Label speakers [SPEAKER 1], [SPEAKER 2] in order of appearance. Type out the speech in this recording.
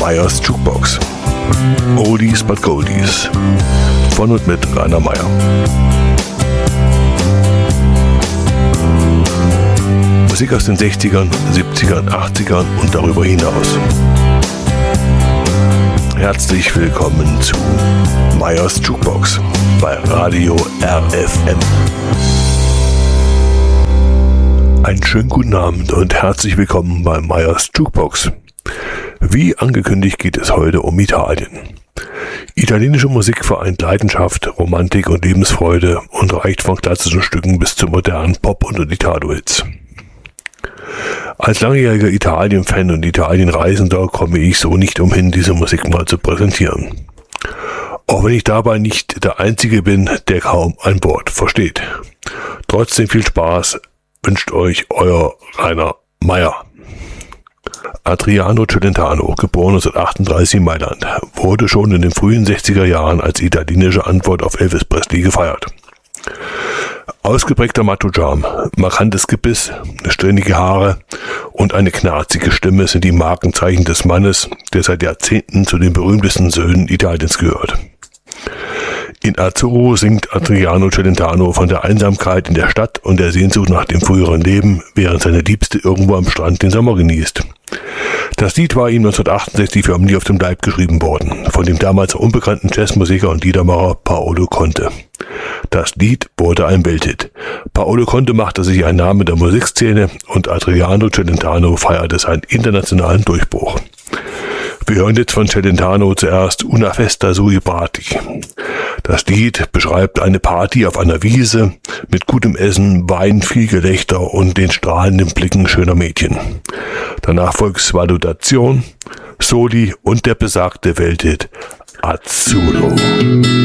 [SPEAKER 1] Meyers Jukebox. Oldies but Goldies. Von und mit Rainer Meyer. Musik aus den 60ern, 70ern, 80ern und darüber hinaus. Herzlich willkommen zu Meyers Jukebox bei Radio RFM. Einen schönen guten Abend und herzlich willkommen bei Meyers Jukebox. Wie angekündigt geht es heute um Italien. Italienische Musik vereint Leidenschaft, Romantik und Lebensfreude und reicht von klassischen Stücken bis zu modernen Pop- und Italo-Hits. Als langjähriger Italien-Fan und Italien-Reisender komme ich so nicht umhin, diese Musik mal zu präsentieren. Auch wenn ich dabei nicht der Einzige bin, der kaum ein Wort versteht. Trotzdem viel Spaß wünscht euch euer Rainer Meyer. Adriano Celentano, geboren 1938 in Mailand, wurde schon in den frühen 60er Jahren als italienische Antwort auf Elvis Presley gefeiert. Ausgeprägter Macho-Charme, markantes Gebiss, strähnige Haare und eine knarzige Stimme sind die Markenzeichen des Mannes, der seit Jahrzehnten zu den berühmtesten Söhnen Italiens gehört. In Azzurro singt Adriano Celentano von der Einsamkeit in der Stadt und der Sehnsucht nach dem früheren Leben, während seine Liebste irgendwo am Strand den Sommer genießt. Das Lied war ihm 1968 förmlich auf dem Leib geschrieben worden, von dem damals unbekannten Jazzmusiker und Liedermacher Paolo Conte. Das Lied wurde ein Welthit. Paolo Conte machte sich einen Namen in der Musikszene und Adriano Celentano feierte seinen internationalen Durchbruch. Wir hören jetzt von Celentano zuerst Una festa sui prati. Das Lied beschreibt eine Party auf einer Wiese mit gutem Essen, Wein, viel Gelächter und den strahlenden Blicken schöner Mädchen. Danach folgt Svalutazione, Soli und der besagte Welthit Azzurro.